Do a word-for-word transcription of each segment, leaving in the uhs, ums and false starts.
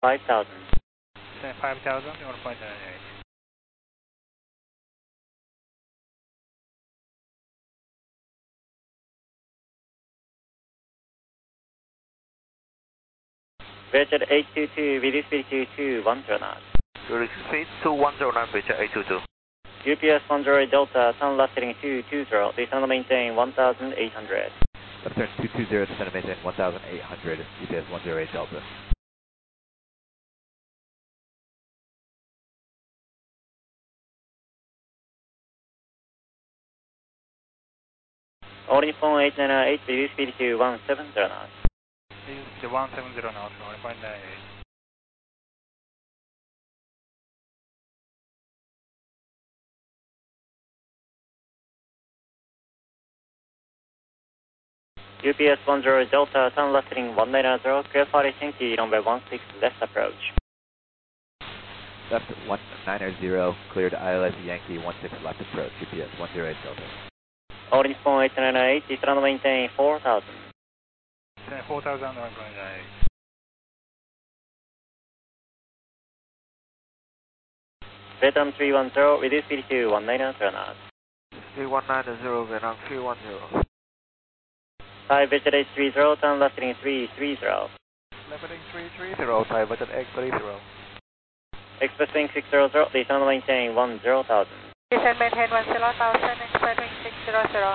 five thousand. five thousand, one point nine eight. Bridget eight two two, reduce speed to two one zero knots. Reduce speed two one zero nine, Bridget eight two two. U P S one zero Delta, turn left heading two two zero, descend and maintain one thousand eight hundred. Left turn two two zero, descend and maintain one thousand eight hundred, U P S one zero eight Delta. Holding phone eight nine eight, reduce speed to one seven zero knots. Reduce to one seven zero knots, one point nine eight. U P S one zero Delta, turn left heading one nine zero, clear for Helsinki, runway one six, left approach. Left one nine zero, cleared I L S Yankee one six left approach, U P S one zero eight Delta. Holding phone eight nine eight, descend and maintain four thousand. four thousand, one point nine eight. Vietnam three one zero, reduce speed to one nine zero knots. three one nine zero, Vietnam three one zero. Thai Vietjet eight three zero, turn left heading three three zero. Left heading three three zero, Thai Vietjet eight three zero. Express wing six zero zero, descend and maintain one zero thousand. Descend maintain one zero thousand, express wing six zero zero.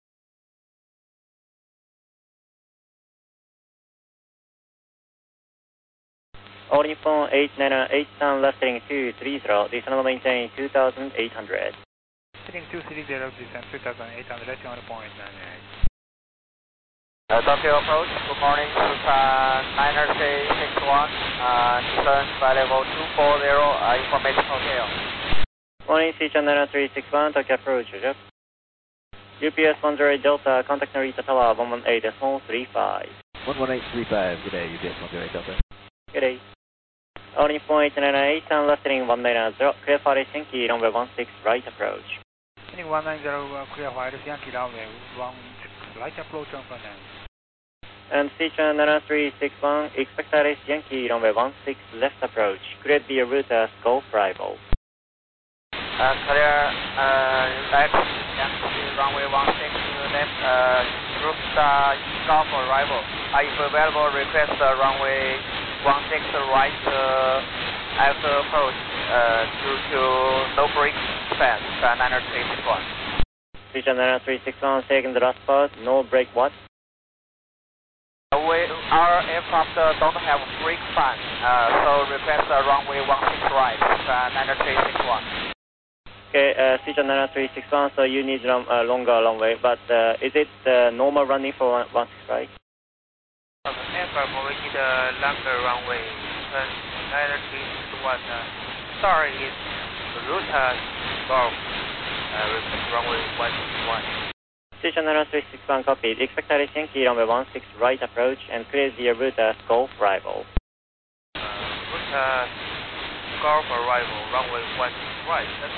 Holding phone eight nine eight, turn left heading two three zero, descend and maintain two thousand eight hundred. Heading two three zero, descend two thousand eight hundred, one point nine eight. Uh, Tokyo approach, good morning, Sultan niner C six one, uh, descent by level two four zero, uh, information hotel. Morning, Sichuan nine three six one, Tokyo approach, Roger. U P S one zero eight Delta, contact Narita Tower one one eight three five. one one eight three five, good day, U P S one zero eight Delta. Good day. Holding phone eight nine eight, turn left heading one nine zero, clear for Helsinki, runway one six, right approach. Heading one nine zero, uh, clear for Helsinki, runway one six, right approach, one point nine. And Sichuan nine three six one, expect I L S Yankee, runway one six, left approach. Create the route as Golf Rival. Uh, clear, uh, X, Yankee, runway one six, left, uh, route, uh, Golf arrival. Uh, if available, request uh, runway one six right, uh, after approach, uh, due to no brake span, uh, nine three six one. Sichuan nine three six one, taking the last spot, no brake what? Uh, we, our aircraft uh, don't have brake span, uh, so request uh, runway one six right, uh, nine three six one. Okay, uh, Sichuan nine three six one, so you need a uh, longer runway, but uh, is it uh, normal running for one, one six right? Uh, the aircraft we need a longer runway, uh, nine three six one. Uh, sorry, it's route uh, golf, uh, request runway one six one. Sichuan nine three six one copied. Expect I L S Yankee, runway one six right approach and clear the route as Golf Rival. Uh, route uh, golf arrival, runway one six right. That's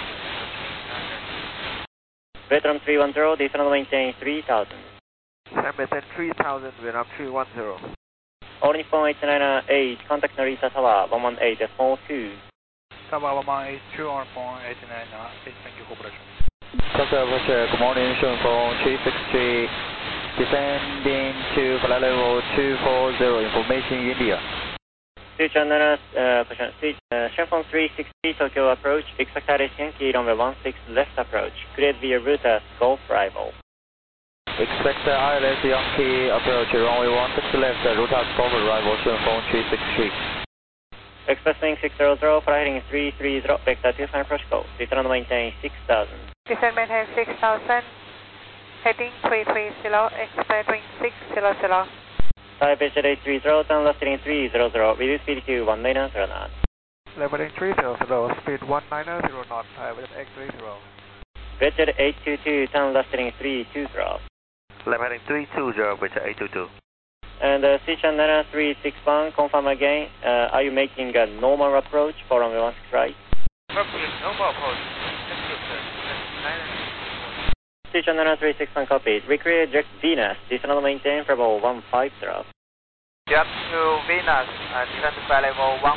Vietnam three one zero, descend and maintain three thousand. Descend maintain three thousand, Vietnam three one zero. Holding phone eight nine eight, contact Narita Tower one one eight four two. Tower one one eight two, one point eight nine eight, thank you, cooperation. Delta Roger, good morning, phone three six three, descending to flight level two four zero, information India. Sichuan nine, uh, question, Shenzhen three sixty, Tokyo approach, expect I L S Yankee, runway one six left approach, create the route as Golf Rival. Expect the I L S Yankee approach, runway one six left, route as Golf Rival, phone three six three. Express wing six zero zero, flight heading three three zero, vector two final approach go, descend and maintain six thousand. Descend maintain six thousand, heading three three zero, express wing six zero zero. Thai Vietjet eight three zero, turn left heading three zero zero, reduce speed to one nine zero knots. Left heading three zero zero, speed one nine zero knots, Thai Vietjet eight three zero. Vietjet eight two two, turn left heading three two zero. Left heading three two zero, Vietjet eight two two. And uh, Sichuan nine three six one, confirm again, uh, are you making a normal approach for runway one six right? Normal approach. Sichuan nine three six one copied. Recreate Jet Venus, descend and maintain for level one five zero. Jet to Venus, uh, descend to level one